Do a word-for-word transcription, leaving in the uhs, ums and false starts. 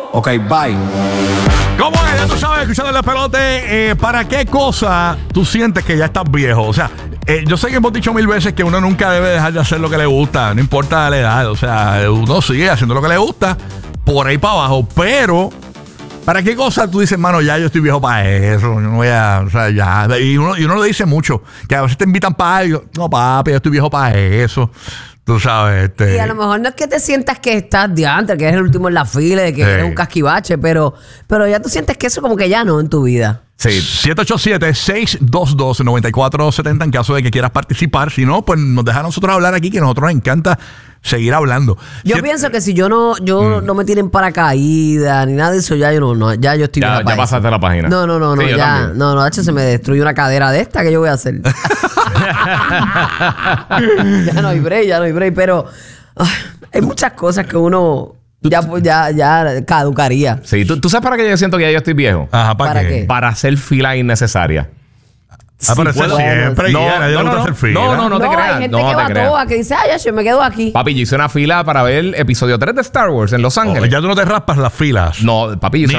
Ok, bye. ¿Cómo es? Ya tú sabes, escuchando el despelote, eh, ¿para qué cosa tú sientes que ya estás viejo? O sea, eh, yo sé que hemos dicho mil veces que uno nunca debe dejar de hacer lo que le gusta, no importa la edad. O sea, uno sigue haciendo lo que le gusta por ahí para abajo, pero ¿para qué cosa tú dices, mano, ya yo estoy viejo para eso? Yo no voy a, o sea, ya. Y uno, y uno lo dice mucho, que a veces te invitan para algo. No, papi, yo estoy viejo para eso. Tú sabes, este. Y a lo mejor no es que te sientas que estás de antes, que eres el último en la fila, de que Sí. eres un casquivache, pero, pero ya tú sientes que eso como que ya no en tu vida. Sí. siete ocho siete, seis dos dos, nueve cuatro siete cero en caso de que quieras participar. Si no, pues nos deja a nosotros hablar aquí, que a nosotros nos encanta seguir hablando. Yo Siete- pienso que si yo no, yo mm. no me tiren paracaídas ni nada de eso, ya yo no, no ya yo estoy Ya, vieja ya para pasaste eso. la página. No, no, no, no, Sí, yo ya, también. no, no, H, se me destruye una cadera de esta que yo voy a hacer. Ya no hay break, ya no hay break, pero ay, hay muchas cosas que uno ya, pues, ya, ya caducaría. Sí, ¿tú, tú sabes para qué yo siento que ya yo estoy viejo. Ajá, ¿para, ¿Para qué? qué? Para hacer fila innecesaria. Ah, pero eso bueno, siempre. sí. No, No, no, no, no, no, hacer fila. no, no, no te no, creas. hay gente No que te va creas. toda, que dice, ay, yo me quedo aquí. Papi, yo hice una fila para ver episodio tres de Star Wars en Los Oh, Ángeles. ya tú no te raspas las filas. No, papi, yo